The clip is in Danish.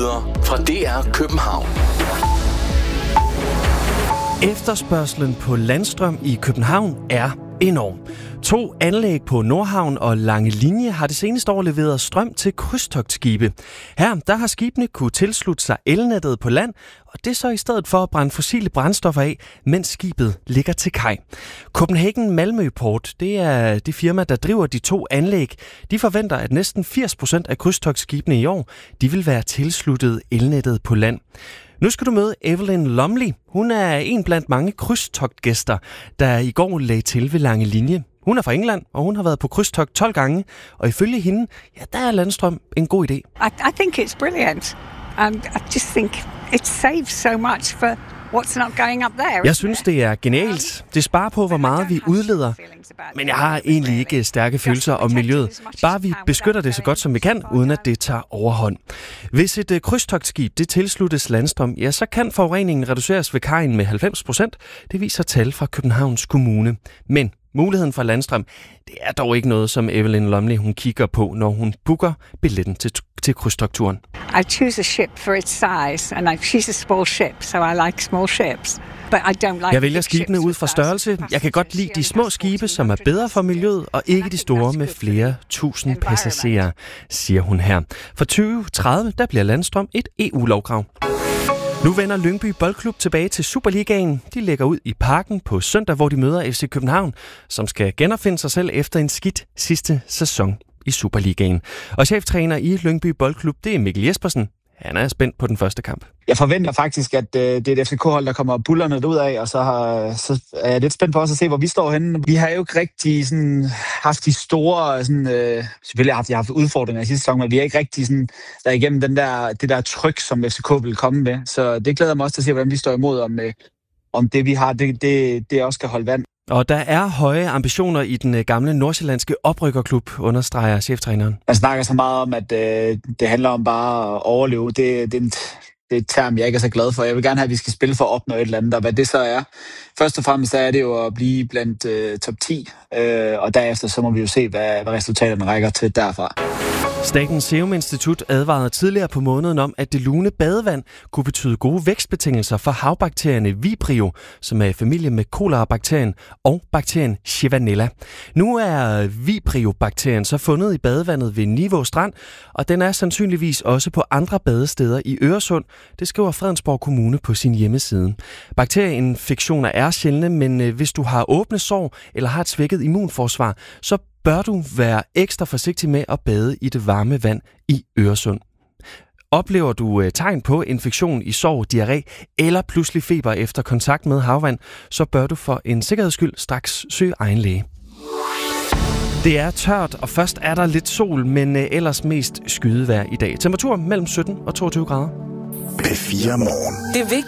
nyheder fra DR København. Efterspørgslen på landstrøm i København er enorm. 2 anlæg på Nordhavn og Lange Linje har det seneste år leveret strøm til krydstogtskibe. Her der har skibene kunne tilslutte sig elnettet på land, og det så i stedet for at brænde fossile brændstoffer af, mens skibet ligger til kaj. Copenhagen Malmø Port, det er det firma, der driver de 2 anlæg. De forventer, at næsten 80% af krydstogtskibene i år, de vil være tilsluttet elnettet på land. Nu skal du møde Evelyn Lumley. Hun er en blandt mange krydstogtgæster, der i går lagde til ved Lange Linje. Hun er fra England, og hun har været på krydstogt 12 gange. Og ifølge hende, ja, der er landstrøm en god idé. I think it's brilliant. I just think it saves so much for what's not going up there. Jeg synes, det er genialt. Det sparer på, hvor meget vi udleder. Men jeg har egentlig ikke stærke følelser om miljøet. Bare vi beskytter det så godt, som vi kan, uden at det tager overhånd. Hvis et krydstogtskib det tilsluttes landstrøm, ja, så kan forureningen reduceres ved kajen med 90%. Det viser tal fra Københavns Kommune. Men muligheden for landstrøm, det er dog ikke noget, som Evelyn Lumley hun kigger på, når hun booker billetten til krydstogtturen. I choose a ship for its size, and she's a small ship, so I like small ships. But I don't like. Jeg vælger skibene ud fra størrelse. Jeg kan godt lide de små skibe, som er bedre for miljøet, og ikke de store med flere tusind passagerer, siger hun her. For 2030, der bliver landstrøm et EU-lovkrav. Nu vender Lyngby Boldklub tilbage til Superligaen. De lægger ud i Parken på søndag, hvor de møder FC København, som skal genopfinde sig selv efter en skidt sidste sæson i Superligaen. Og cheftræner i Lyngby Boldklub, det er Mikkel Jespersen. Han er spændt på den første kamp. Jeg forventer faktisk, at det er et FCK-hold, der kommer bullerne ud af, og så er jeg lidt spændt på også at se, hvor vi står henne. Vi har jo ikke rigtig sådan, haft de store, selvfølgelig har vi haft udfordringer i sidste sæson, men vi har ikke rigtig sådan, der igennem det der tryk, som FCK vil komme med. Så det glæder mig også til at se, hvordan vi står imod, om det vi har, det også skal holde vand. Og der er høje ambitioner i den gamle nordsjællandske oprykkerklub, understreger cheftræneren. Man snakker så meget om, at det handler om bare at overleve. Det er et term, jeg ikke er så glad for. Jeg vil gerne have, at vi skal spille for at opnå et eller andet, og hvad det så er. Først og fremmest er det jo at blive blandt top 10, og derefter så må vi jo se, hvad resultaterne rækker til derfra. Statens Serum Institut advarede tidligere på måneden om, at det lune badevand kunne betyde gode vækstbetingelser for havbakterierne Vibrio, som er i familie med cholera-bakterien og bakterien Chivanella. Nu er Vibrio-bakterien så fundet i badevandet ved Nivå Strand, og den er sandsynligvis også på andre badesteder i Øresund. Det skriver Fredensborg Kommune på sin hjemmeside. Bakterieinfektioner er sjældne, men hvis du har åbne sår eller har et svækket immunforsvar, så bør du være ekstra forsigtig med at bade i det varme vand i Øresund. Oplever du tegn på infektion i sår, diarré eller pludselig feber efter kontakt med havvand, så bør du for en sikkerheds skyld straks søge egen læge. Det er tørt, og først er der lidt sol, men ellers mest skydevejr i dag. Temperatur mellem 17 og 22 grader. P4 Morgen. Det er vigtigt.